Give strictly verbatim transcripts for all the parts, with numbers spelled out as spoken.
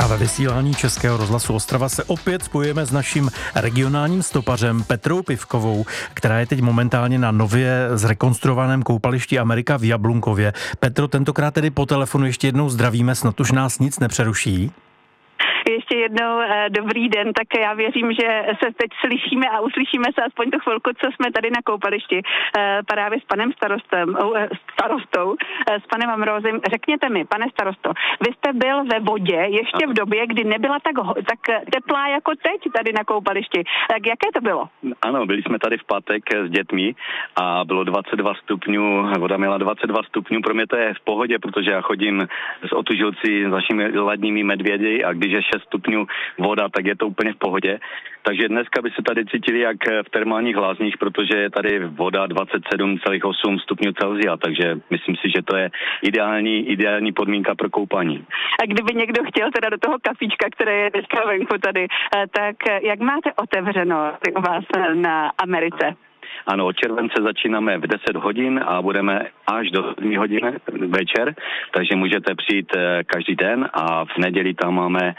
ve vysílání Českého rozhlasu Ostrava se opět spojujeme s naším regionálním stopařem Petrou Pivkovou, která je teď momentálně na nově zrekonstruovaném koupališti Amerika v Jablunkově. Petro, tentokrát tedy po telefonu ještě jednou zdravíme, snad už nás nic nepřeruší. Ještě jednou dobrý den, tak já věřím, že se teď slyšíme a uslyšíme se aspoň tu chvilku, co jsme tady na koupališti právě s panem starostem, starostou, s panem Amrózem. Řekněte mi, pane starosto, vy jste byl ve vodě ještě v době, kdy nebyla tak, tak teplá jako teď tady na koupališti. Tak jaké to bylo? Ano, byli jsme tady v pátek s dětmi a bylo dvacet dva stupňů, voda měla dvacet dva stupňů, pro mě to je v pohodě, protože já chodím s otužilci, s našimi ledními medvědy a když je šest stupňů voda, tak je to úplně v pohodě. Takže dneska by se tady cítili jak v termálních lázních, protože je tady voda dvacet sedm celá osm stupňů Celsia, takže myslím si, že to je ideální, ideální podmínka pro koupání. A kdyby někdo chtěl teda do toho kafíčka, které je dneska venku tady, tak jak máte otevřeno u vás na Americe? Ano, od července začínáme v deset hodin a budeme až do sedm hodin večer, takže můžete přijít každý den a v neděli tam máme...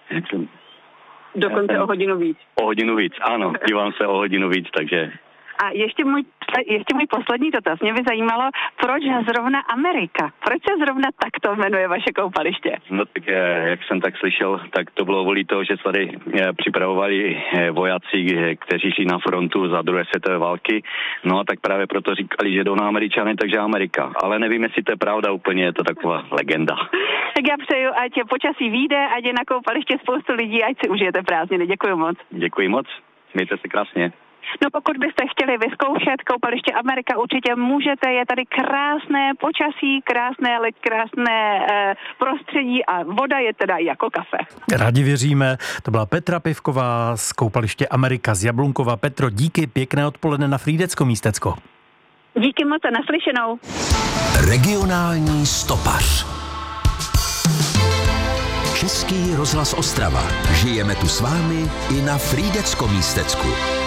Dokonce o hodinu víc. O hodinu víc, ano, dívám se o hodinu víc, takže... A ještě můj, ještě můj poslední dotaz. Mě by zajímalo, proč zrovna Amerika? Proč se zrovna takto jmenuje vaše koupaliště? No tak, jak jsem tak slyšel, tak to bylo kvůli toho, že se tady připravovali vojáci, kteří šli na frontu za druhé světové války. No a tak právě proto říkali, že jdou na Američany, takže Amerika. Ale nevím, jestli to je pravda úplně, je to taková legenda. Tak já přeju, ať počasí vyjde, ať je na koupaliště spoustu lidí, ať si užijete prázdniny. Děkuji moc. Děkuji moc, mějte se krásně. No pokud byste chtěli vyzkoušet koupaliště Amerika, určitě můžete, je tady krásné počasí, krásné, ale krásné e, prostředí a voda je teda jako kafe. Rádi věříme, to byla Petra Pivková z koupaliště Amerika z Jablunkova. Petro, díky, pěkné odpoledne na Frýdecko místecko. Díky moc a naslyšenou. Regionální stopař. Český rozhlas Ostrava. Žijeme tu s vámi i na Frýdecko místecku.